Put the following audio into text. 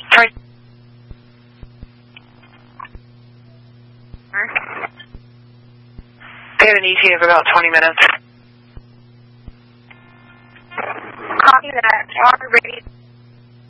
Try. They have an ETA of about 20 minutes. Copy that. On ready.